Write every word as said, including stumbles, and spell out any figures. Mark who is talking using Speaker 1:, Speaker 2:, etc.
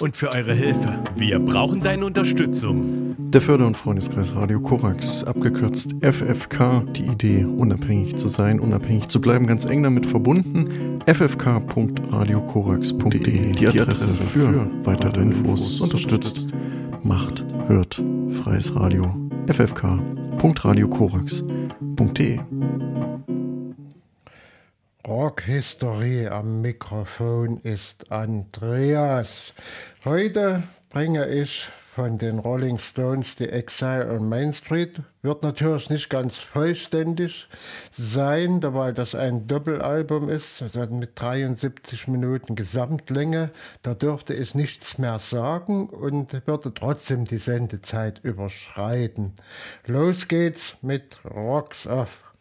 Speaker 1: und für eure Hilfe. Wir brauchen deine Unterstützung.
Speaker 2: Der Förder- und Freundeskreis Radio Korax, abgekürzt F F K, die Idee, unabhängig zu sein, unabhängig zu bleiben, ganz eng damit verbunden. f f k punkt radio korax punkt d e, die Adresse für weitere Infos, unterstützt, macht, hört, freies Radio, f f k punkt radio korax punkt d e.
Speaker 3: Rockhistorie am Mikrofon ist Andreas. Heute bringe ich von den Rolling Stones die Exile on Main Street. Wird natürlich nicht ganz vollständig sein, weil das ein Doppelalbum ist, also mit dreiundsiebzig Minuten Gesamtlänge. Da dürfte ich nichts mehr sagen und würde trotzdem die Sendezeit überschreiten. Los geht's mit Rocks of